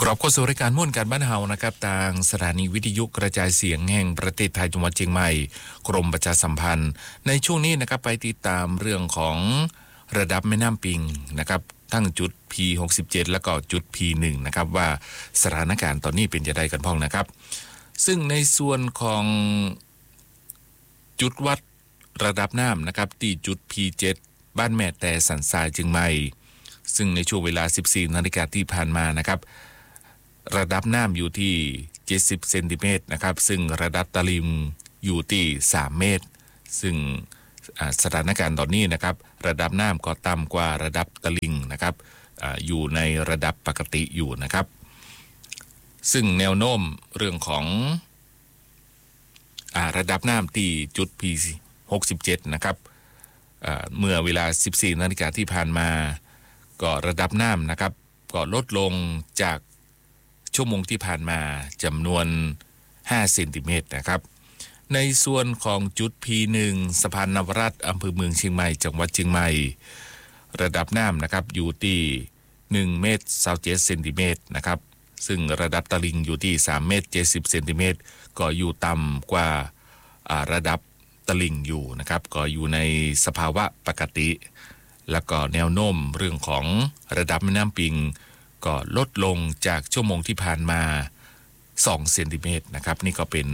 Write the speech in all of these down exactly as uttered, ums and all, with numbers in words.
กรอบเข้าสู่รายการม่วนการบ้านเฮานะครับทางสถานีวิทยุกระจายเสียงแห่งประเทศไทยจังหวัดเชียงใหม่กรมประชาสัมพันธ์ในช่วงนี้นะครับไปติดตามเรื่องของระดับแม่น้ำปิงนะครับทั้งจุด พี หกสิบเจ็ด แล้วก็จุด พี หนึ่ง นะครับว่าสถานการณ์ตอนนี้เป็นจะได้กันพ้องนะครับซึ่งในส่วนของจุดวัดระดับน้ำนะครับที่จุด พี เจ็ด บ้านแม่แต่สันทรายเชียงใหม่ซึ่งในช่วงเวลา สิบสี่นาฬิกาที่ผ่านมานะครับระดับน้ำอยู่ที่เจ็ดสิบเซนติเมตรนะครับซึ่งระดับตลิ่งอยู่ที่สามเมตรซึ่งสถานการณ์ตอนนี้นะครับระดับน้ำก็ต่ำกว่าระดับตลิ่งนะครับ อ, อยู่ในระดับปกติอยู่นะครับซึ่งแนวโน้มเรื่องของอระดับน้ำที่จุด พี หกสิบเจ็ด นะครับเมื่อเวลา สิบสี่นาฬิกาที่ผ่านมาก็ระดับน้ำนะครับก็ลดลงจากชั่วโมงที่ผ่านมาจำนวนห้าเซนติเมตรนะครับในส่วนของจุด พี หนึ่ง สะพานนวรัตน์อำเภอเมืองเชียงใหม่จังหวัดเชียงใหม่ระดับน้ำนะครับอยู่ที่หนึ่งเมตรยี่สิบเจ็ดเซนติเมตรนะครับซึ่งระดับตลิ่งอยู่ที่สามเมตรเจ็ดสิบเซนติเมตรก็อยู่ต่ำกว่าระดับตลิ่งอยู่นะครับก็อยู่ในสภาวะปกติแล้วก็แนวโน้มเรื่องของระดับแม่น้ำปิงก็ลดลงจากชั่วโมงที่ผ่านมาสองเซนติเมตรนะครับนี่ก็เป็น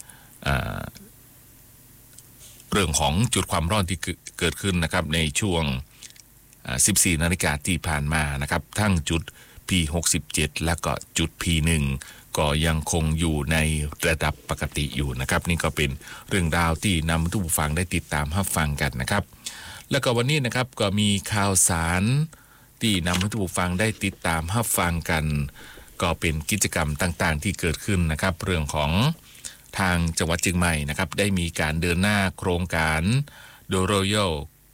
เรื่องของจุดความร้อนที่เกิดขึ้นนะครับในช่วงสิบสี่นาฬิกาที่ผ่านมานะครับทั้งจุด พี หกสิบเจ็ด และก็จุด พี หนึ่ง ก็ยังคงอยู่ในระดับปกติอยู่นะครับนี่ก็เป็นเรื่องราวที่นำทุกผู้ฟังได้ติดตามรับฟังกันนะครับแล้วก็วันนี้นะครับก็มีข่าวสารที่นำให้ทุกผู้ฟังได้ติดตามรับฟังกันก็เป็นกิจกรรมต่างๆที่เกิดขึ้นนะครับเรื่องของทางจังหวัดเชียงใหม่นะครับได้มีการเดินหน้าโครงการ The Royal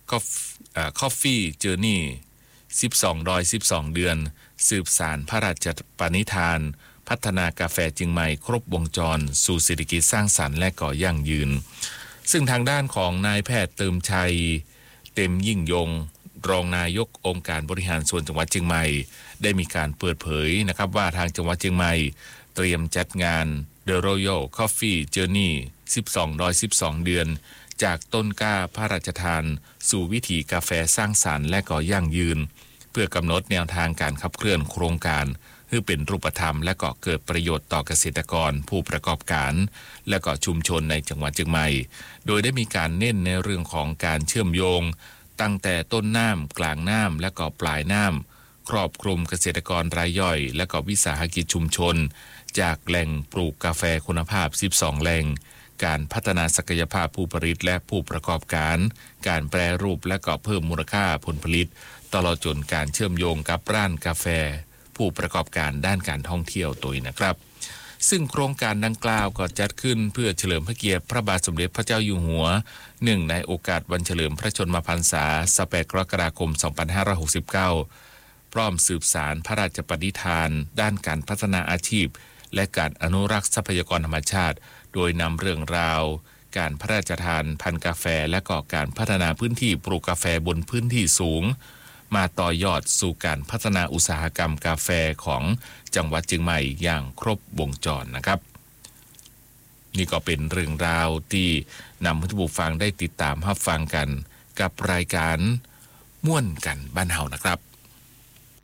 Coffee Journey สิบสองดอยสิบสองเดือนสืบสานพระราชปณิธานพัฒนากาแฟเชียงใหม่ครบวงจรสู่เศรษฐกิจสร้างสรรค์และก่อยั่งยืนซึ่งทางด้านของนายแพทย์เติมชัยเต็มยิ่งยงรองนายกองค์การบริหารส่วนจังหวัดเชียงใหม่ได้มีการเปิดเผยนะครับว่าทางจังหวัดเชียงใหม่เตรียมจัดงาน The Royal Coffee Journey สิบสองดอยสิบสองเดือนจากต้นกล้าพระราชทานสู่วิถีกาแฟสร้างสรรค์และก่อยั่งยืนเพื่อกำหนดแนวทางการขับเคลื่อนโครงการเพื่อเป็นรูปธรรมและก็เกิดประโยชน์ต่อเกษตรกรผู้ประกอบการและก็ชุมชนในจังหวัดเชียงใหม่โดยได้มีการเน้นในเรื่องของการเชื่อมโยงตั้งแต่ต้นน้ำกลางน้ำและก็ปลายน้ำครอบคลุมเกษตรกรรายย่อยและก็วิสาหกิจชุมชนจากแหล่งปลูกกาแฟคุณภาพสิบสองแหล่งการพัฒนาศักยภาพผู้ผลิตและผู้ประกอบการการแปรรูปและก็เพิ่มมูลค่าผลผลิตตลอดจนการเชื่อมโยงกับร้านกาแฟผู้ประกอบการด้านการท่องเที่ยวตัวนะครับซึ่งโครงการดังกล่าวก็จัดขึ้นเพื่อเฉลิมพระเกียรติพระบาทสมเด็จพระเจ้าอยู่หัวเนื่องในโอกาสวันเฉลิมพระชนมพรรษาสิบแปดกรกฎาคมสองพันห้าร้อยหกสิบเก้าพร้อมสืบสารพระราชปณิธานด้านการพัฒนาอาชีพและการอนุรักษ์ทรัพยากรธรรมชาติโดยนำเรื่องราวการพระราชทานพันธุ์กาแฟและก็การพัฒนาพื้นที่ปลูกกาแฟบนพื้นที่สูงมาต่อยอดสู่การพัฒนาอุตสาหกรรมกาแฟของจังหวัดเชียงใหม่อย่างครบวงจรนะครับนี่ก็เป็นเรื่องราวที่นำให้ผู้ฟังได้ติดตามรับฟังกันกับรายการม่วนกันบ้านเฮานะครับ